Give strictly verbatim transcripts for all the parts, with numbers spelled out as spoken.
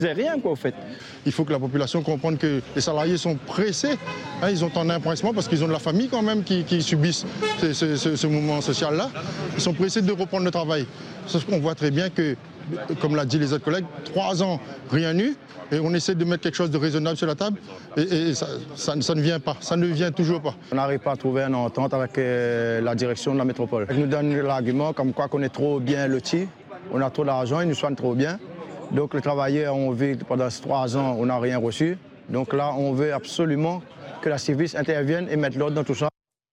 C'est rien quoi au fait. Il faut que la population comprenne que les salariés sont pressés, hein, ils ont un empressement parce qu'ils ont de la famille quand même qui, qui subissent ce, ce, ce, ce mouvement social-là. Ils sont pressés de reprendre le travail. Sauf qu'on voit très bien que, comme l'a dit les autres collègues, trois ans, rien eu, et on essaie de mettre quelque chose de raisonnable sur la table, et, et ça, ça, ça ne vient pas, ça ne vient toujours pas. On n'arrive pas à trouver une entente avec euh, la direction de la métropole. Ils nous donnent l'argument comme quoi qu'on est trop bien loti, on a trop d'argent, ils nous soignent trop bien. Donc les travailleurs ont vu pendant ces trois ans, on n'a rien reçu. Donc là, on veut absolument que la Civis intervienne et mette l'ordre dans tout ça.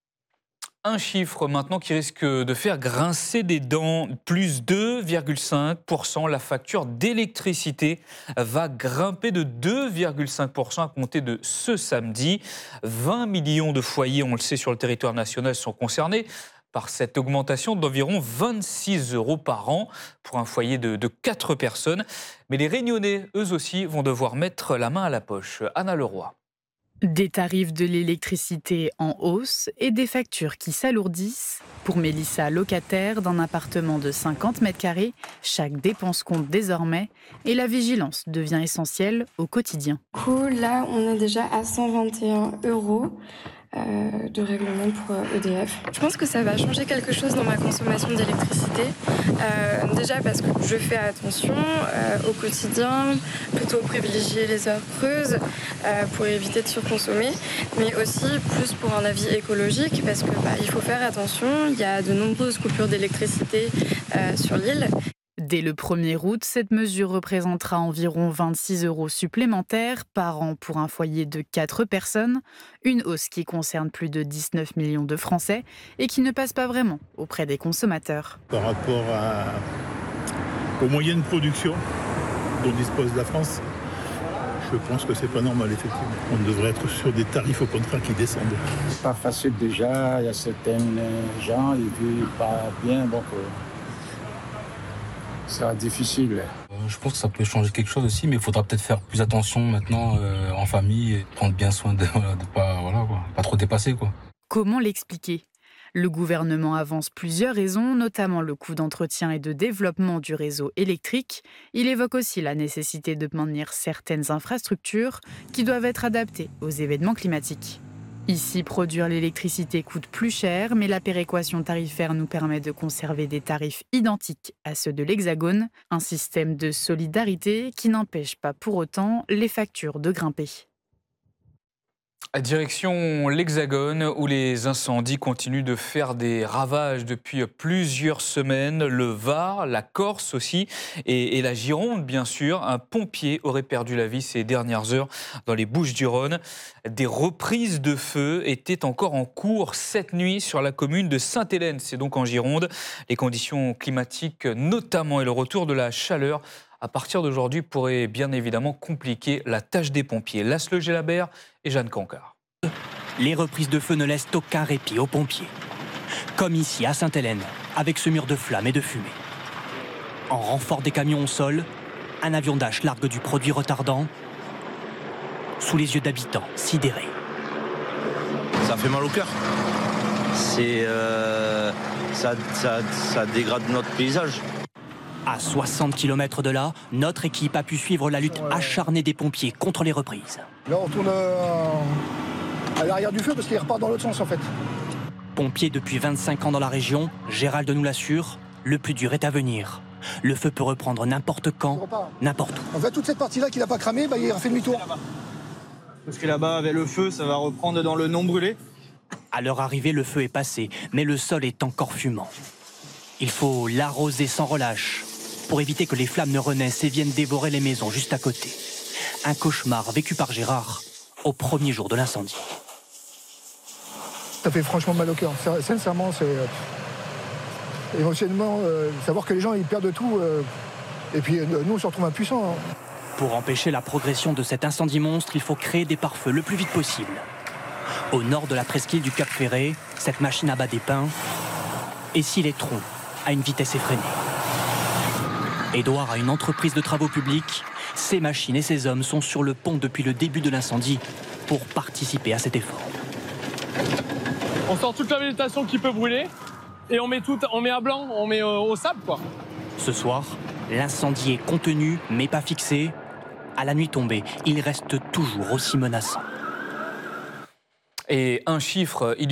Un chiffre maintenant qui risque de faire grincer des dents, plus deux virgule cinq pour cent. La facture d'électricité va grimper de deux virgule cinq pour cent à compter de ce samedi. vingt millions de foyers, on le sait, sur le territoire national sont concernés par cette augmentation d'environ vingt-six euros par an pour un foyer de, de quatre personnes. Mais les Réunionnais, eux aussi, vont devoir mettre la main à la poche. Anna Leroy. Des tarifs de l'électricité en hausse et des factures qui s'alourdissent. Pour Mélissa, locataire d'un appartement de cinquante mètres carrés, chaque dépense compte désormais et la vigilance devient essentielle au quotidien. Du coup, là, on est déjà à cent vingt et un euros. Euh, de règlement pour euh, E D F. Je pense que ça va changer quelque chose dans ma consommation d'électricité. Euh, déjà parce que je fais attention euh, au quotidien, plutôt privilégier les heures creuses euh, pour éviter de surconsommer, mais aussi plus pour un avis écologique parce que bah, il faut faire attention. Il y a de nombreuses coupures d'électricité euh, sur l'île. Dès le premier août, cette mesure représentera environ vingt-six euros supplémentaires par an pour un foyer de quatre personnes, une hausse qui concerne plus de dix-neuf millions de Français et qui ne passe pas vraiment auprès des consommateurs. Par rapport à... aux moyens de production dont dispose la France, je pense que c'est pas normal, effectivement. On devrait être sur des tarifs au contraire qui descendent. C'est pas facile déjà, il y a certains gens, ils vivent pas bien, donc... Euh... Ça sera difficile. Euh, je pense que ça peut changer quelque chose aussi, mais il faudra peut-être faire plus attention maintenant euh, en famille et prendre bien soin de ne pas, voilà, quoi, pas trop dépasser. Quoi. Comment l'expliquer ? Le gouvernement avance plusieurs raisons, notamment le coût d'entretien et de développement du réseau électrique. Il évoque aussi la nécessité de maintenir certaines infrastructures qui doivent être adaptées aux événements climatiques. Ici, produire l'électricité coûte plus cher, mais la péréquation tarifaire nous permet de conserver des tarifs identiques à ceux de l'Hexagone, un système de solidarité qui n'empêche pas pour autant les factures de grimper. Direction l'Hexagone, où les incendies continuent de faire des ravages depuis plusieurs semaines. Le Var, la Corse aussi, et, et la Gironde, bien sûr. Un pompier aurait perdu la vie ces dernières heures dans les Bouches-du-Rhône. Des reprises de feu étaient encore en cours cette nuit sur la commune de Sainte-Hélène. C'est donc en Gironde. Les conditions climatiques, notamment, et le retour de la chaleur, à partir d'aujourd'hui, pourrait bien évidemment compliquer la tâche des pompiers. Laszlo Gelabert et Jeanne Cancard. Les reprises de feu ne laissent aucun répit aux pompiers. Comme ici à Sainte-Hélène, avec ce mur de flammes et de fumée. En renfort des camions au sol, un avion Dash largue du produit retardant sous les yeux d'habitants sidérés. Ça fait mal au cœur. C'est, euh, ça, ça, ça dégrade notre paysage. À soixante kilomètres de là, notre équipe a pu suivre la lutte acharnée des pompiers contre les reprises. Là, on tourne à l'arrière du feu parce qu'il repart dans l'autre sens en fait. Pompier depuis vingt-cinq ans dans la région, Gérald nous l'assure, le plus dur est à venir. Le feu peut reprendre n'importe quand, n'importe où. En fait, toute cette partie-là qui n'a pas cramé, bah, il a fait demi-tour. Parce que là-bas, avec le feu, ça va reprendre dans le non brûlé. À leur arrivée, le feu est passé, mais le sol est encore fumant. Il faut l'arroser sans relâche pour éviter que les flammes ne renaissent et viennent dévorer les maisons juste à côté. Un cauchemar vécu par Gérard au premier jour de l'incendie. Ça fait franchement mal au cœur. Sincèrement, c'est... Euh, émotionnellement, euh, savoir que les gens ils perdent tout, euh, et puis euh, nous on se retrouve impuissants. Hein. Pour empêcher la progression de cet incendie monstre, il faut créer des pare-feux le plus vite possible. Au nord de la presqu'île du Cap Ferret, cette machine abat des pins et scie les troncs à une vitesse effrénée. Édouard a une entreprise de travaux publics. Ses machines et ses hommes sont sur le pont depuis le début de l'incendie pour participer à cet effort. On sort toute la végétation qui peut brûler et on met, tout, on met à blanc, on met au, au sable quoi. Ce soir, l'incendie est contenu mais pas fixé. À la nuit tombée, il reste toujours aussi menaçant. Et un chiffre